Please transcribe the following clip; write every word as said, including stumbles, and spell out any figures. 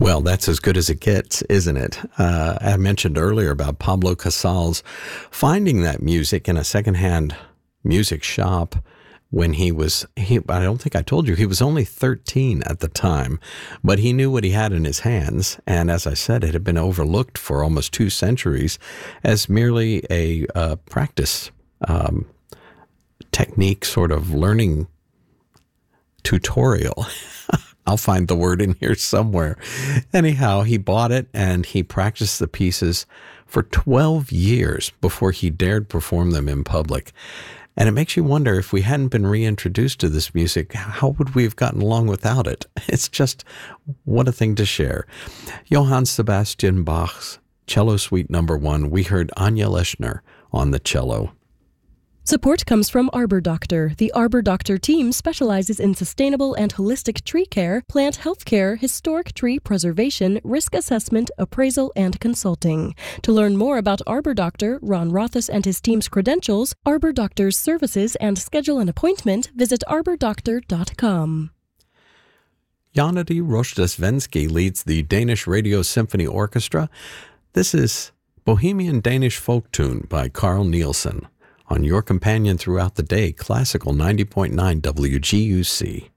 Well, that's as good as it gets, isn't it? Uh, I mentioned earlier about Pablo Casals finding that music in a secondhand music shop when he was, he, I don't think I told you, he was only thirteen at the time, but he knew what he had in his hands. And as I said, it had been overlooked for almost two centuries as merely a uh, practice um, technique, sort of learning tutorial. I'll find the word in here somewhere. Anyhow, he bought it and he practiced the pieces for twelve years before he dared perform them in public. And it makes you wonder, if we hadn't been reintroduced to this music, how would we have gotten along without it? It's just, what a thing to share. Johann Sebastian Bach's Cello Suite Number One, we heard Anja Leschner on the cello. Support comes from Arbor Doctor. The Arbor Doctor team specializes in sustainable and holistic tree care, plant health care, historic tree preservation, risk assessment, appraisal, and consulting. To learn more about Arbor Doctor, Ron Rothus and his team's credentials, Arbor Doctor's services, and schedule an appointment, visit arbor doctor dot com. Janne Rojdesvensky leads the Danish Radio Symphony Orchestra. This is Bohemian Danish Folk Tune by Carl Nielsen. On your companion throughout the day, Classical ninety point nine W G U C.